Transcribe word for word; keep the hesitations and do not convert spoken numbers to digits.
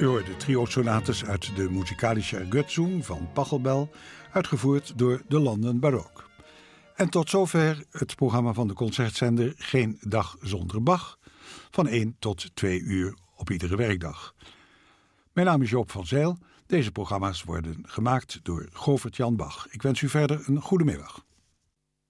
U hoort de trio-sonates uit de Musikalische Ergötzung van Pachelbel, uitgevoerd door de London Baroque. En tot zover het programma van de concertzender Geen Dag Zonder Bach, van één tot twee uur op iedere werkdag. Mijn naam is Joop van Zijl. Deze programma's worden gemaakt door Govert Jan Bach. Ik wens u verder een goede middag.